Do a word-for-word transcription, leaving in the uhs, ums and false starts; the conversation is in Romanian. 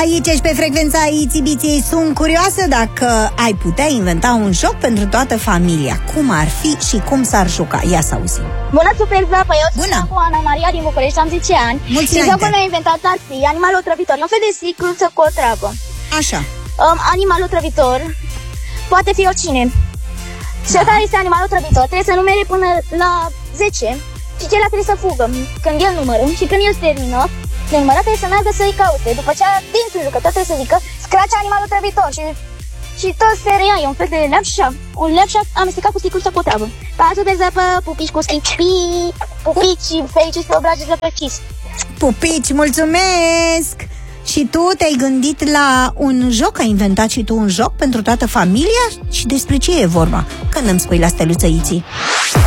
Aici ești pe frecvența Iții-Biții. Sunt curioasă dacă ai putea inventa un joc pentru toată familia. Cum ar fi și cum s-ar juca? Ia să auzim. Bună, super zapă! Eu Bună. sunt cu Ana Maria din București, am zece ani. Mulți Și înainte. jocul meu inventat ar fi animalul otrăvitor. E un fel de sticluță cu o treabă. Așa. um, Animalul otrăvitor poate fi oricine. Cel Da. care este animalul otrăvitor trebuie să numere până la zece și celălalt trebuie să fugă când el numără. Și când el se termină de numărat, trebuie să meargă să-i caute. După ce a atins un jucător, trebuie să zică scrace animalul otrăvitor. Și Și tot se reia, e un fel de leapșa. Un leapșa amestecat cu sticluță cu o treabă. Pasul de zăpă, pupici cu schipi, pupici și fericiți pe obraje zăpăciți. Pupici, mulțumesc! Și tu te-ai gândit la un joc? Ai inventat și tu un joc pentru toată familia? Și despre ce e vorba? Când îmi spui la steluță Iții?